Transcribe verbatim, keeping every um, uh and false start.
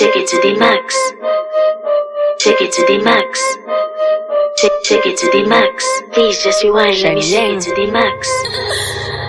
Take it to the max. Take it to the max. Take, take it to the max. Please just rewind, let me take it to the max.